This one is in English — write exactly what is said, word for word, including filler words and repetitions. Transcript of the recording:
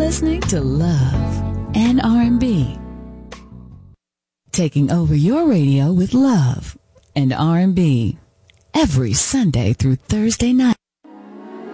listening to Love and R and B. Taking over your radio with Love and R and B every Sunday through Thursday night.